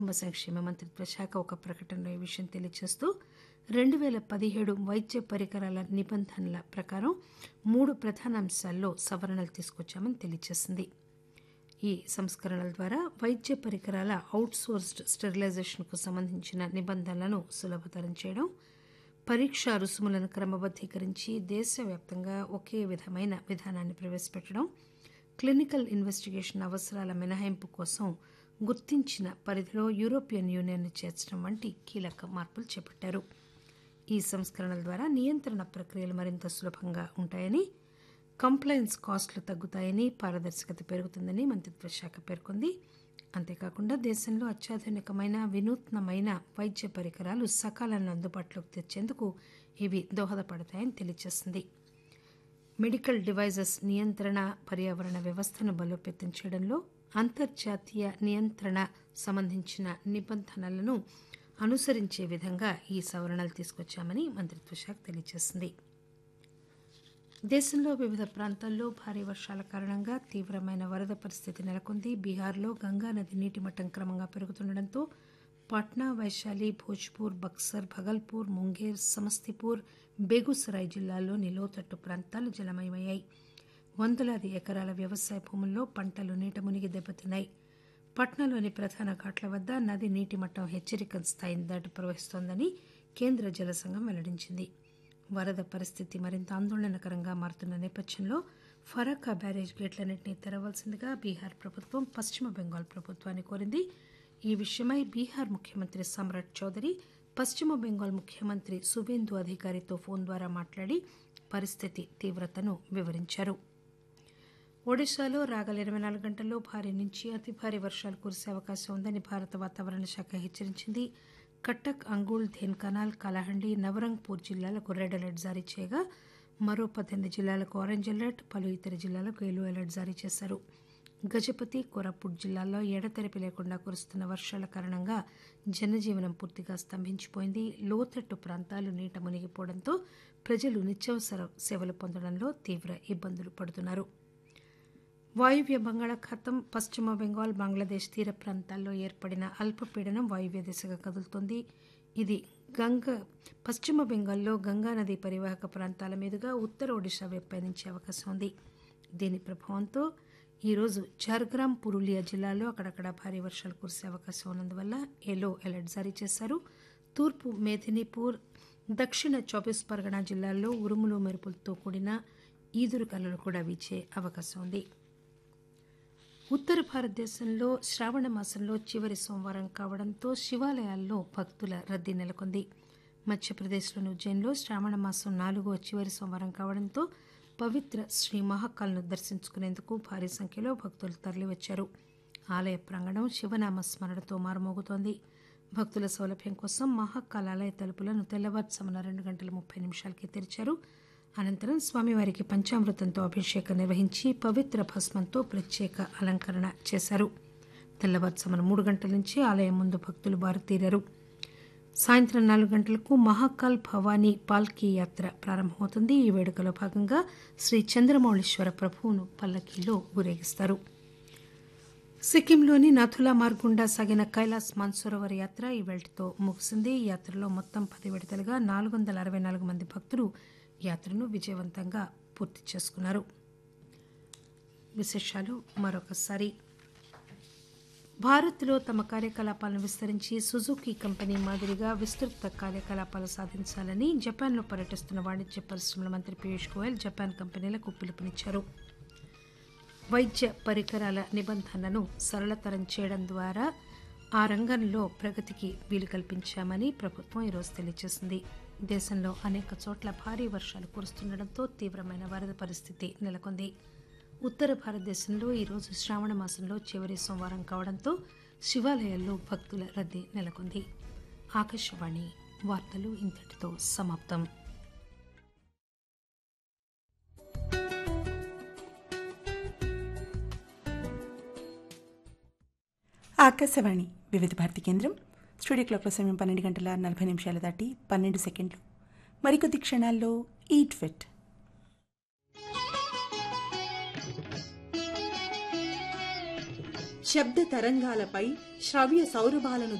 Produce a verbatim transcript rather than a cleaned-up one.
కుటుంబ సంక్షేమ మంత్రిత్వ శాఖ ఒక ప్రకటనలో ఈ విషయం తెలియజేస్తూ రెండు పేల పదిహేడు వైద్య పరికరాల నిబంధనల ప్రకారం మూడు ప్రధాన అంశాల్లో సవరణలు తీసుకొచ్చామని తెలియజేసింది. ఈ సంస్కరణల ద్వారా వైద్య పరికరాల అవుట్ సోర్స్డ్ స్టెరిలైజేషన్కు సంబంధించిన నిబంధనలను సులభతరం చేయడం, పరీక్షా రుసుములను క్రమబద్దీకరించి దేశవ్యాప్తంగా ఒకే విధమైన విధానాన్ని ప్రవేశపెట్టడం, క్లినికల్ ఇన్వెస్టిగేషన్ అవసరాల మినహాయింపు కోసం గుర్తించిన పరిధిలో యూరోపియన్ యూనియన్ను చేర్చడం వంటి కీలక మార్పులు చేపట్టారు. ఈ సంస్కరణల ద్వారా నియంత్రణ ప్రక్రియలు మరింత సులభంగా ఉంటాయని, కంప్లయన్స్ కాస్టులు తగ్గుతాయని, పారదర్శకత పెరుగుతుందని మంత్రిత్వ శాఖ పేర్కొంది. అంతేకాకుండా దేశంలో అత్యాధునికమైన వినూత్నమైన వైద్య పరికరాలు సకాలంలో అందుబాటులోకి తెచ్చేందుకు ఇవి దోహదపడతాయని తెలియజేసింది. మెడికల్ డివైజెస్ నియంత్రణ పర్యావరణ వ్యవస్థను బలోపేతం చేయడంలో అంతర్జాతీయ నియంత్రణ సంబంధించిన నిబంధనలను అనుసరించే విధంగా ఈ సవరణలు తీసుకొచ్చామని మంత్రిత్వ శాఖ తెలియజేసింది. దేశంలో వివిధ ప్రాంతాల్లో భారీ వర్షాల కారణంగా తీవ్రమైన వరద పరిస్థితి నెలకొంది. బీహార్లో గంగానది నీటి మట్టం క్రమంగా పెరుగుతుండటంతో పాట్నా, వైశాలి, భోజ్పూర్, బక్సర్, భగల్పూర్, ముంగేర్, సమస్తీపూర్, బేగుసరాయ్ జిల్లాల్లోని లోతట్టు ప్రాంతాలు జలమయమయ్యాయి. వందలాది ఎకరాల వ్యవసాయ భూముల్లో పంటలు నీట మునిగి దెబ్బతిన్నాయి. పట్నాలోని ప్రధాన ఘాట్ల వద్ద నది నీటి మట్టం హెచ్చరిక స్థాయిని దాటి ప్రవహిస్తోందని కేంద్ర జల సంఘం వెల్లడించింది. వరద పరిస్థితి మరింత ఆందోళనకరంగా మారుతున్న నేపథ్యంలో ఫరక్కా బ్యారేజ్ గేట్లన్నింటినీ తెరవాల్సిందిగా బీహార్ ప్రభుత్వం పశ్చిమ బెంగాల్ ప్రభుత్వాన్ని కోరింది. ఈ విషయమై బీహార్ ముఖ్యమంత్రి సమ్రాట్ చౌదరి పశ్చిమ బెంగాల్ ముఖ్యమంత్రి సువేందు అధికారితో ఫోన్ ద్వారా మాట్లాడి పరిస్థితి తీవ్రతను వివరించారు. ఒడిశాలో రాగల ఇరవై నాలుగు గంటల్లో భారీ నుంచి అతి భారీ వర్షాలు కురిసే అవకాశం ఉందని భారత వాతావరణ శాఖ హెచ్చరించింది. కట్టక్, అంగుల్, ధేన్కనాల్, కలహండి, నవరంగ్పూర్ జిల్లాలకు రెడ్ అలర్ట్ జారీ చేయగా మరో పద్దెనిమిది జిల్లాలకు ఆరెంజ్ అలర్ట్, పలు ఇతర జిల్లాలకు ఎల్లో అలర్ట్ జారీ చేశారు. గజపతి, కోరాపుట్ జిల్లాల్లో ఎడతెరిపి లేకుండా కురుస్తున్న వర్షాల కారణంగా జనజీవనం పూర్తిగా స్తంభించిపోయింది. లోతట్టు ప్రాంతాలు నీట మునిగిపోవడంతో ప్రజలు నిత్యావసర సేవలు పొందడంలో తీవ్ర ఇబ్బందులు పడుతున్నారు. వాయువ్య బంగాళాఖాతం, పశ్చిమ బెంగాల్, బంగ్లాదేశ్ తీర ప్రాంతాల్లో ఏర్పడిన అల్పపీడనం వాయువ్య దిశగా కదులుతోంది. ఇది గంగ పశ్చిమ బెంగాల్లో గంగానది పరివాహక ప్రాంతాల మీదుగా ఉత్తర ఒడిశా వైపు పయనించే అవకాశం ఉంది. దీని ప్రభావంతో ఈరోజు ఝార్గ్రామ్, పురూలియా జిల్లాల్లో అక్కడక్కడ భారీ వర్షాలు కురిసే అవకాశం ఉన్నందువల్ల ఎల్లో అలర్ట్ జారీ చేశారు. తూర్పు మేదినీపూర్, దక్షిణ చౌబీస్ పరగనా జిల్లాల్లో ఉరుములు మెరుపులతో కూడిన ఈదురుగాలులు కూడా వీచే అవకాశం ఉంది. ఉత్తర భారతదేశంలో శ్రావణ మాసంలో చివరి సోమవారం కావడంతో శివాలయాల్లో భక్తుల రద్దీ నెలకొంది. మధ్యప్రదేశ్లోని ఉజ్జయిన్లో శ్రావణ మాసం నాలుగో చివరి సోమవారం కావడంతో పవిత్ర శ్రీ మహాకాల్ను దర్శించుకునేందుకు భారీ సంఖ్యలో భక్తులు తరలివచ్చారు. ఆలయ ప్రాంగణం శివనామ స్మరణతో మారుమోగుతోంది. భక్తుల సౌలభ్యం కోసం మహాకాల్ ఆలయ తలుపులను తెల్లవారుజామున రెండు గంటల ముప్పై నిమిషాలకి తెరిచారు. అనంతరం స్వామివారికి పంచామృతంతో అభిషేకం నిర్వహించి పవిత్ర భస్మంతో ప్రత్యేక అలంకరణ చేశారు. తెల్లవారుజామున మూడు గంటల నుంచి ఆలయం ముందు భక్తులు బారుతీరారు. సాయంత్రం నాలుగు గంటలకు మహాకాల్ భవానీ పాల్కీ యాత్ర ప్రారంభమవుతుంది. ఈ వేడుకలో భాగంగా శ్రీ చంద్రమౌళీశ్వర ప్రభువును పల్లకీలో ఊరేగిస్తారు. సిక్కింలోని నథులా మార్గ్ గుండా సాగిన కైలాస్ మాన్సరోవర్ యాత్ర ఈ వేళతో ముగిసింది. ఈ యాత్రలో మొత్తం పది విడతలుగా నాలుగు వందల అరవై నాలుగు మంది భక్తులు యాత్రను విజయవంతంగా పూర్తి చేసుకున్నారు. విశేషాలు మరొకసారి. భారత్లో తమ కార్యకలాపాలను విస్తరించి సుజుకీ కంపెనీ మాదిరిగా విస్తృత కార్యకలాపాలు సాధించాలని జపాన్లో పర్యటిస్తున్న వాణిజ్య పరిశ్రమల మంత్రి పీయూష్ గోయల్ జపాన్ కంపెనీలకు పిలుపునిచ్చారు. వైద్య పరికరాల నిబంధనలను సరళతరం చేయడం ద్వారా ఆ రంగంలో ప్రగతికి వీలు కల్పించామని ప్రభుత్వం ఈరోజు తెలియజేసింది. దేశంలో అనేక చోట్ల భారీ వర్షాలు కురుస్తుండటంతో తీవ్రమైన వరద పరిస్థితి నెలకొంది. ఉత్తర భారతదేశంలో ఈరోజు శ్రావణ మాసంలో చివరి సోమవారం కావడంతో శివాలయాల్లో భక్తుల రద్దీ నెలకొంది. ఆకాశవాణి వార్తలు ఇంతటితో సమాప్తం. ఆకాశవాణి వివిధ భారతి కేంద్రం. స్టూడియో క్లాక్ల సమయం పన్నెండు గంటల నలభై నిమిషాలు దాటి పన్నెండు సెకండ్లు. మరికొద్ది క్షణాల్లో ఈట్ ఫిట్. శబ్ద తరంగాలపై శ్రవ్య సౌరభాలను